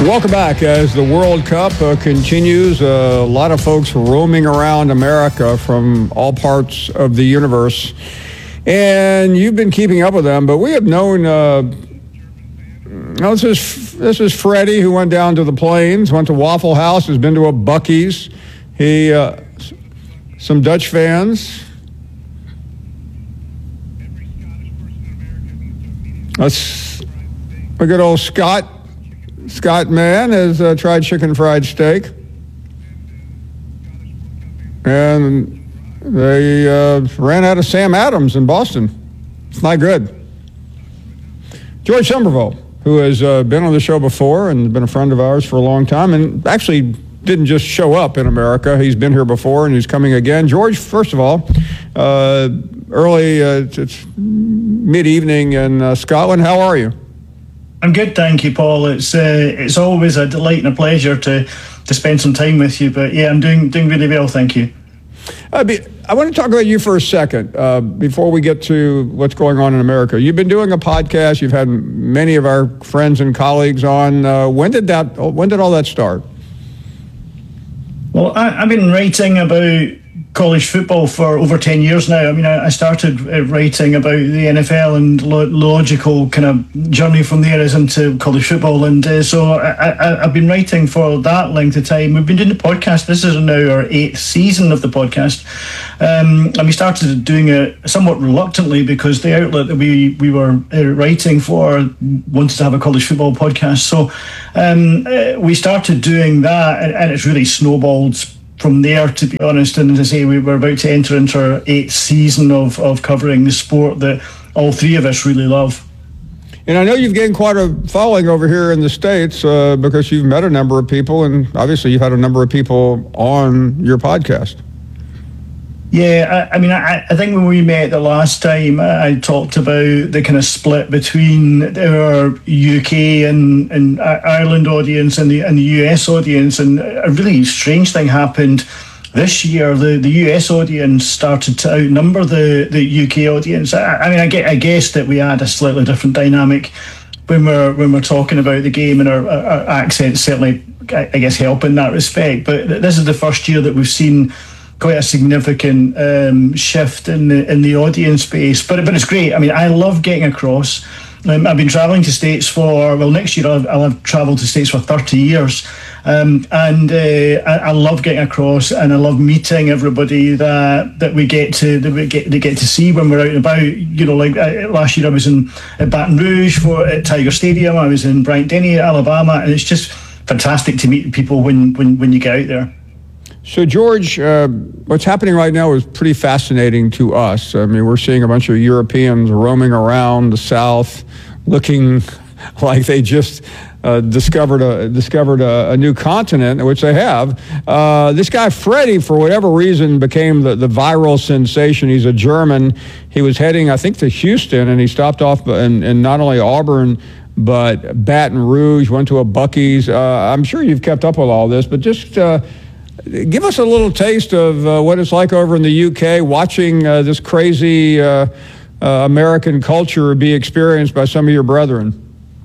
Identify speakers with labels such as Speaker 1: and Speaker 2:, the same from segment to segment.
Speaker 1: Welcome back. As the World Cup continues, a lot of folks roaming around America from all parts of the universe. And you've been keeping up with them, but we have known, this is Freddie, who went down to the Plains, went to Waffle House, has been to a Buc-ee's. Some Dutch fans. A good old Scott man has tried chicken fried steak. And they ran out of Sam Adams in Boston. It's not good. George Somerville, who has been on the show before and been a friend of ours for a long time, and actually didn't just show up in America. He's been here before, and he's coming again. George, first of all, it's mid-evening in Scotland. How are you?
Speaker 2: I'm good, thank you, Paul. It's always a delight and a pleasure to spend some time with you. But yeah, I'm doing really well, thank you.
Speaker 1: I want to talk about you for a second before we get to what's going on in America. You've been doing a podcast. You've had many of our friends and colleagues on. When did all that start?
Speaker 2: Well, I've been writing about college football for over 10 years now. I mean, I started writing about the NFL and logical kind of journey from there is into college football. And so I've been writing for that length of time. We've been doing the podcast. This is now our 8th season of the podcast. And we started doing it somewhat reluctantly because the outlet that we were writing for wanted to have a college football podcast. So we started doing that, and it's really snowballed from there, to be honest. And as I say, we were about to enter into our 8th season of covering the sport that all three of us really love.
Speaker 1: And I know you've gained quite a following over here in the States because you've met a number of people, and obviously you've had a number of people on your podcast.
Speaker 2: Yeah, I mean, I think when we met the last time, I talked about the kind of split between our UK and Ireland audience and the US audience, and a really strange thing happened this year. The US audience started to outnumber the UK audience. I mean, I guess that we had a slightly different dynamic when we're talking about the game, and our accents certainly, I guess, help in that respect. But this is the first year that we've seen quite a significant shift in the audience base, but it's great. I mean, I love getting across. I've been travelling to States next year I'll have travelled to States for 30 years, and I love getting across, and I love meeting everybody that we get to see when we're out and about. You know, like last year I was at Baton Rouge at Tiger Stadium. I was in Bryant-Denny, Alabama, and it's just fantastic to meet people when you get out there.
Speaker 1: So, George, what's happening right now is pretty fascinating to us. I mean, we're seeing a bunch of Europeans roaming around the South looking like they just discovered a new continent, which they have. This guy, Freddie, for whatever reason, became the viral sensation. He's a German. He was heading, I think, to Houston, and he stopped off in not only Auburn, but Baton Rouge, went to a Buc-ee's. I'm sure you've kept up with all this, but just give us a little taste of what it's like over in the UK, watching this crazy American culture be experienced by some of your brethren.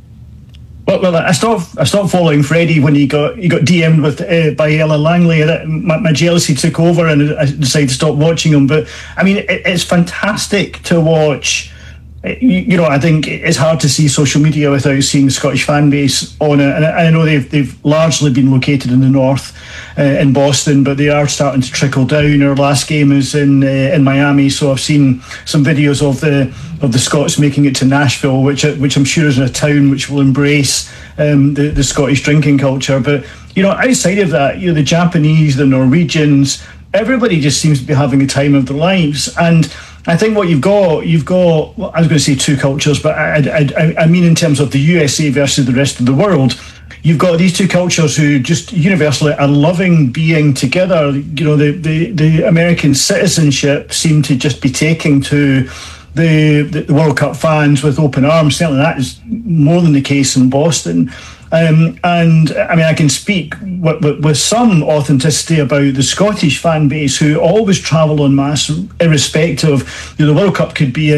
Speaker 2: Well, I stopped following Freddie when he got DM'd by Ellen Langley. My jealousy took over, and I decided to stop watching him. But I mean, it's fantastic to watch. You know, I think it's hard to see social media without seeing the Scottish fan base on it. And I know they've largely been located in the north, in Boston, but they are starting to trickle down. Our last game is in Miami, so I've seen some videos of the Scots making it to Nashville, which I'm sure is in a town which will embrace the Scottish drinking culture. But you know, outside of that, you know, the Japanese, the Norwegians, everybody just seems to be having a time of their lives. And I think what you've got, well, I was going to say two cultures, but I mean in terms of the USA versus the rest of the world, you've got these two cultures who just universally are loving being together. You know, the American citizenship seem to just be taking to the World Cup fans with open arms. Certainly that is more than the case in Boston. And I mean, I can speak with some authenticity about the Scottish fan base, who always travel en masse, irrespective of, you know, the World Cup could be in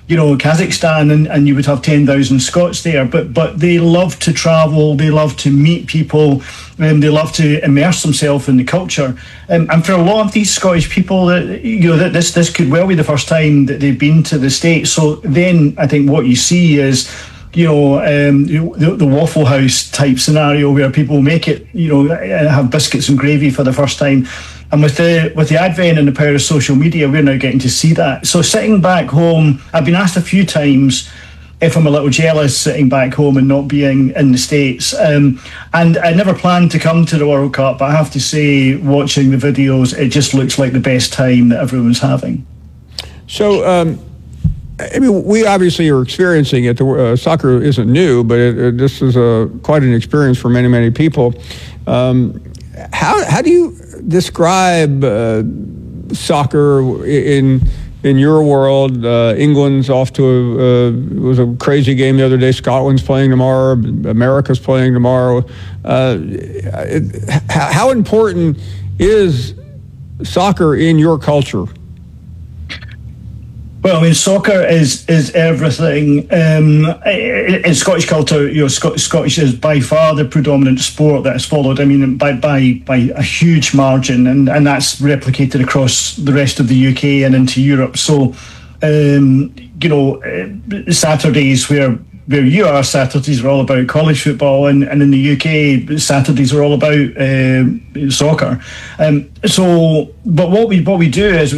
Speaker 2: Kazakhstan, and you would have 10,000 Scots there. But they love to travel, they love to meet people, they love to immerse themselves in the culture. And for a lot of these Scottish people, that this could well be the first time that they've been to the States. So then I think what you see is, the Waffle House type scenario where people make it, have biscuits and gravy for the first time. And with the advent and the power of social media, we're now getting to see that. So sitting back home, I've been asked a few times if I'm a little jealous sitting back home and not being in the States. And I never planned to come to the World Cup, but I have to say, watching the videos, it just looks like the best time that everyone's having.
Speaker 1: So, we obviously are experiencing it. Soccer isn't new, but this is quite an experience for many, many people. How do you describe soccer in your world? England's off to it was a crazy game the other day. Scotland's playing tomorrow. America's playing tomorrow. How important is soccer in your culture?
Speaker 2: Well, I mean, soccer is everything. In Scottish culture, Scottish is by far the predominant sport that is followed. I mean, by a huge margin, and that's replicated across the rest of the UK and into Europe. So, Saturdays where you are, Saturdays are all about college football, and in the UK, Saturdays are all about soccer. But what we do is,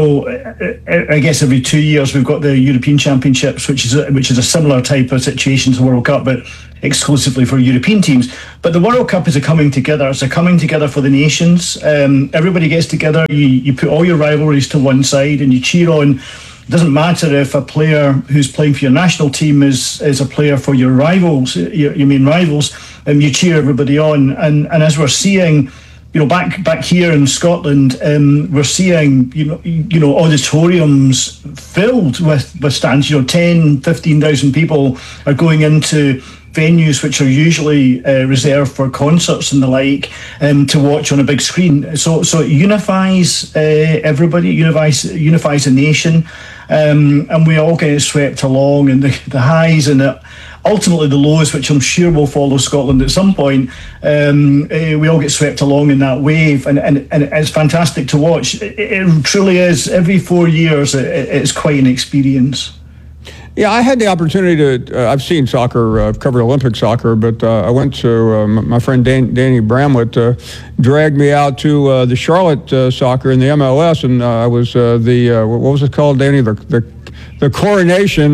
Speaker 2: I guess every 2 years we've got the European Championships, which is a similar type of situation to the World Cup, but exclusively for European teams. But the World Cup is a coming together. It's a coming together for the nations. Everybody gets together. You put all your rivalries to one side and you cheer on. It doesn't matter if a player who's playing for your national team is a player for your rivals, your main rivals, and you cheer everybody on. And as we're seeing, back here in Scotland, we're seeing auditoriums filled with stands. 10, 15,000 people are going into venues which are usually reserved for concerts and the like, to watch on a big screen. So it unifies everybody, unifies the nation, and we all get swept along, and the highs and ultimately the lows, which I'm sure will follow Scotland at some point. We all get swept along in that wave, and it's fantastic to watch. It truly is. Every 4 years, it's quite an experience.
Speaker 1: Yeah, I had the opportunity to, I've seen soccer, I've covered Olympic soccer, but I went to, my friend Danny Bramlett dragged me out to the Charlotte soccer in the MLS, and I was what was it called, Danny? The coronation.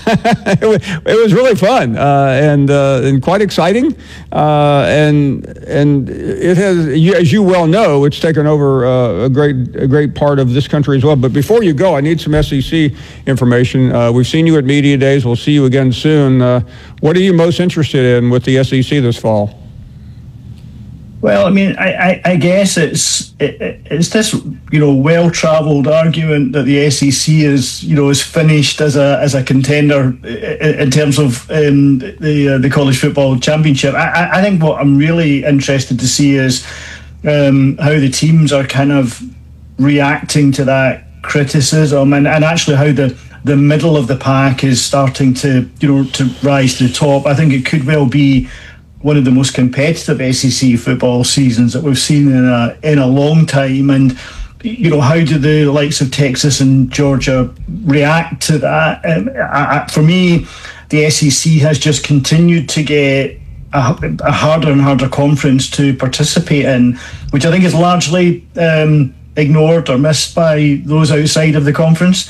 Speaker 1: It was really fun and quite exciting, and it has, as you well know, it's taken over a great part of this country as well. But before you go, I need some SEC information. We've seen you at Media Days. We'll see you again soon. What are you most interested in with the SEC this fall?
Speaker 2: Well, I mean, I guess it's this well-travelled argument that the SEC is finished as a contender in terms of the college football championship. I think what I'm really interested to see is how the teams are kind of reacting to that criticism, and actually how the middle of the pack is starting to rise to the top. I think it could well be one of the most competitive SEC football seasons that we've seen in a long time. And how do the likes of Texas and Georgia react to that? For me, the SEC has just continued to get a harder and harder conference to participate in, which I think is largely ignored or missed by those outside of the conference.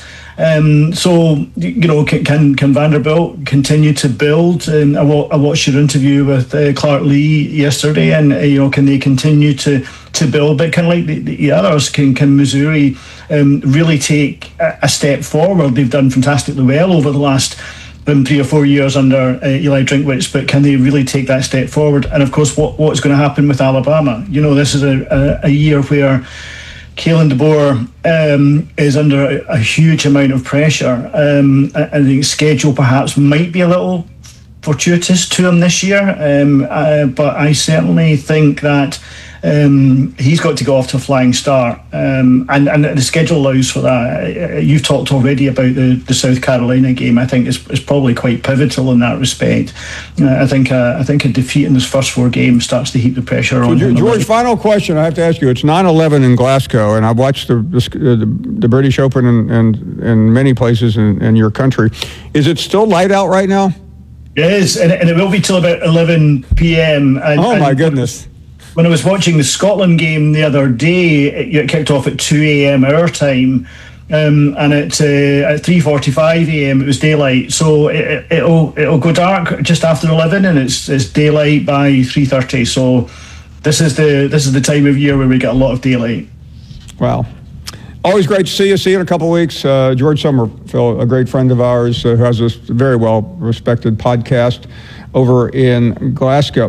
Speaker 2: So can Vanderbilt continue to build? I watched your interview with Clark Lee yesterday, and can they continue to build? But kind of like the others, can Missouri really take a step forward? They've done fantastically well over the last 3 or 4 years under Eli Drinkwitz, but can they really take that step forward? And of course, what's going to happen with Alabama? This is a year where Kalen DeBoer is under a huge amount of pressure. I think schedule perhaps might be a little fortuitous to him this year, but I certainly think that he's got to go off to a flying start. And the schedule allows for that. You've talked already about the South Carolina game. I think it's probably quite pivotal in that respect. I think a defeat in his first 4 games starts to heap the pressure on him.
Speaker 1: George, final question I have to ask you. It's 9/11 in Glasgow, and I've watched the British Open in many places in your country. Is it still light out right now?
Speaker 2: It is, and it will be till about 11 p.m.
Speaker 1: My goodness.
Speaker 2: When I was watching the Scotland game the other day, it kicked off at 2 a.m. our time, and at 3:45 a.m. it was daylight. So it'll go dark just after 11, and it's daylight by 3:30. So this is the time of year where we get a lot of daylight.
Speaker 1: Wow. Always great to see you. See you in a couple of weeks. George Somerville, a great friend of ours, who has a very well-respected podcast over in Glasgow.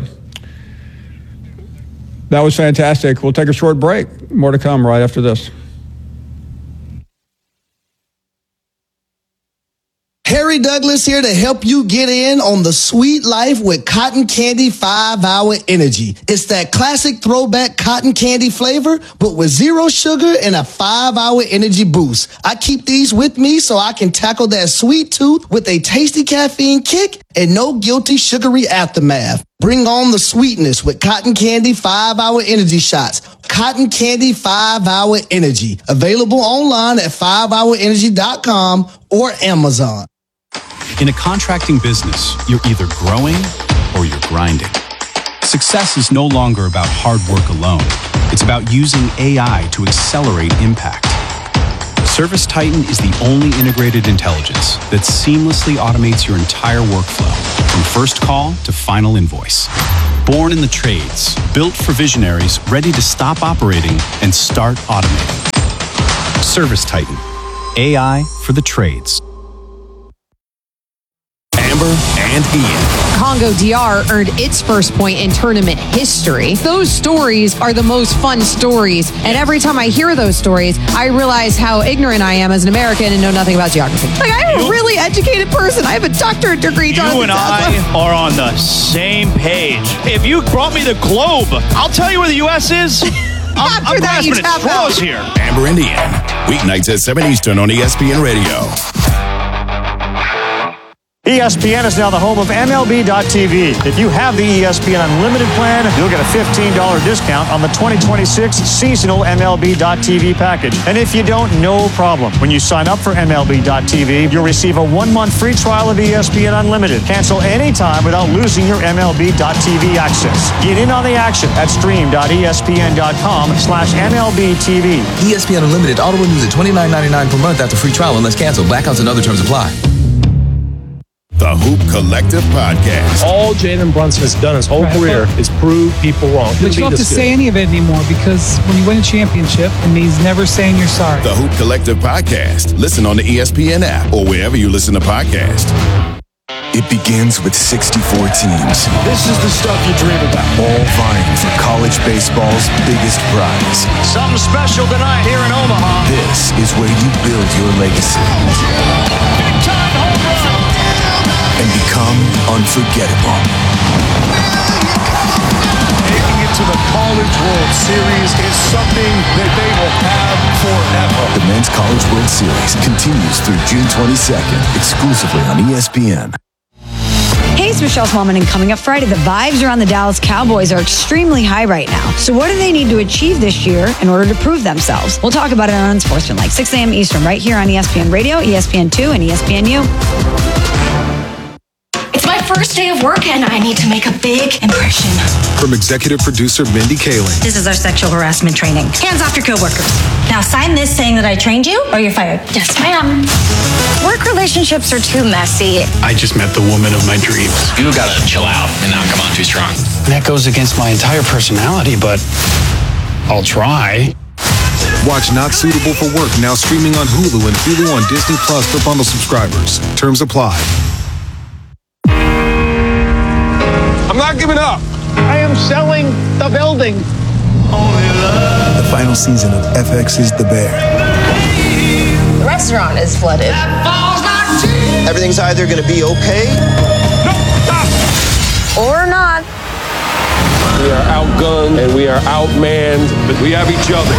Speaker 1: That was fantastic. We'll take a short break. More to come right after this.
Speaker 3: Harry Douglas here to help you get in on the sweet life with Cotton Candy 5-Hour Energy. It's that classic throwback cotton candy flavor, but with 0 sugar and a 5-hour energy boost. I keep these with me so I can tackle that sweet tooth with a tasty caffeine kick and no guilty sugary aftermath. Bring on the sweetness with Cotton Candy 5-Hour Energy Shots. Cotton Candy 5-Hour Energy. Available online at 5hourenergy.com or Amazon.
Speaker 4: In a contracting business, you're either growing or you're grinding. Success is no longer about hard work alone. It's about using AI to accelerate impact. ServiceTitan is the only integrated intelligence that seamlessly automates your entire workflow, from first call to final invoice. Born in the trades, built for visionaries ready to stop operating and start automating. ServiceTitan, AI for the trades.
Speaker 5: Amber and Ian.
Speaker 6: Congo DR earned its first point in tournament history. Those stories are the most fun stories. And every time I hear those stories, I realize how ignorant I am as an American and know nothing about geography. Like, I'm a really educated person. I have a doctorate degree.
Speaker 7: You and I are on the same page. If you brought me the globe, I'll tell you where the U.S. is. I'm grasping at straws here.
Speaker 5: Amber and Ian. Weeknights at 7 Eastern on ESPN Radio.
Speaker 8: ESPN is now the home of MLB.tv. If you have the ESPN Unlimited plan, you'll get a $15 discount on the 2026 seasonal MLB.tv package. And if you don't, no problem. When you sign up for MLB.tv, you'll receive a 1-month free trial of ESPN Unlimited. Cancel anytime without losing your MLB.tv access. Get in on the action at stream.espn.com/MLBTV.
Speaker 9: ESPN Unlimited auto renews at $29.99 per month after free trial unless canceled. Blackouts and other terms apply.
Speaker 5: The Hoop Collective Podcast.
Speaker 10: All Jalen Brunson has done his whole career is prove people wrong.
Speaker 11: But you don't have to say any of it anymore, because when you win a championship, it means never saying you're sorry.
Speaker 5: The Hoop Collective Podcast. Listen on the ESPN app or wherever you listen to podcasts. It begins with 64 teams.
Speaker 12: This is the stuff you dream about.
Speaker 5: All vying for college baseball's biggest prize.
Speaker 12: Something special tonight here in Omaha.
Speaker 5: This is where you build your legacy.
Speaker 12: Big time home run.
Speaker 5: And become unforgettable.
Speaker 12: Making it to the College World Series is something that they will have forever.
Speaker 5: The Men's College World Series continues through June 22nd, exclusively on ESPN.
Speaker 13: Hey, it's Michelle Smallman, and coming up Friday, the vibes around the Dallas Cowboys are extremely high right now. So what do they need to achieve this year in order to prove themselves? We'll talk about it on Unsportsmanlike, 6 a.m. Eastern, right here on ESPN Radio, ESPN2, and ESPNU.
Speaker 14: First day of work, and I need to make a big impression.
Speaker 15: From executive producer Mindy Kaling.
Speaker 16: This is our sexual harassment training. Hands off your coworkers. Now sign this saying that I trained you, or you're fired.
Speaker 14: Yes, ma'am. Work relationships are too messy.
Speaker 17: I just met the woman of my dreams.
Speaker 18: You gotta chill out and not come on too strong.
Speaker 17: That goes against my entire personality, but I'll try.
Speaker 15: Watch Not Suitable for Work, now streaming on Hulu and Hulu on Disney Plus for bundle subscribers. Terms apply.
Speaker 19: I'm not giving up.
Speaker 20: I am selling the building.
Speaker 21: The final season of FX's The Bear.
Speaker 22: The restaurant is flooded.
Speaker 23: Everything's either going to be okay
Speaker 22: or not.
Speaker 19: We are outgunned and we are outmanned, but we have each other.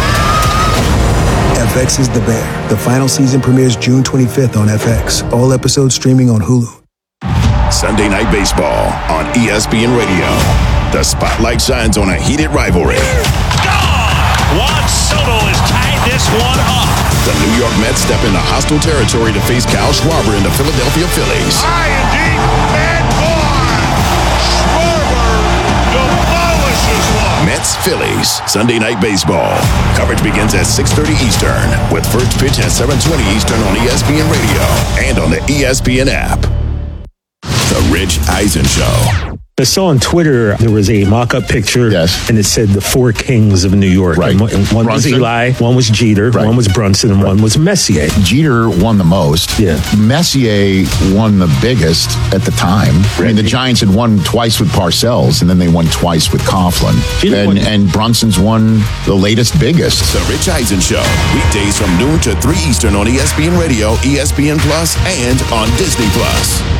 Speaker 21: FX is the Bear. The final season premieres June 25th on FX. All episodes streaming on Hulu.
Speaker 5: Sunday Night Baseball on ESPN Radio. The spotlight shines on a heated rivalry.
Speaker 1: Juan Soto has tied this one up.
Speaker 5: The New York Mets step into hostile territory to face Kyle Schwarber and the Philadelphia Phillies.
Speaker 1: High and deep, and Schwarber demolishes one.
Speaker 5: Mets Phillies Sunday Night Baseball. Coverage begins at 6:30 Eastern with first pitch at 7:20 Eastern on ESPN Radio and on the ESPN app. The Rich Eisen Show.
Speaker 10: I saw on Twitter there was a mock-up picture, and it said the four kings of New York.
Speaker 2: Right.
Speaker 10: And one was Eli, one was Jeter, one was Brunson, and one was Messier.
Speaker 2: Jeter won the most.
Speaker 10: Yeah.
Speaker 2: Messier won the biggest at the time. I mean, the Giants had won twice with Parcells, and then they won twice with Coughlin. And Brunson's won the latest biggest.
Speaker 5: The Rich Eisen Show. Weekdays from noon to 3 Eastern on ESPN Radio, ESPN Plus, and on Disney Plus.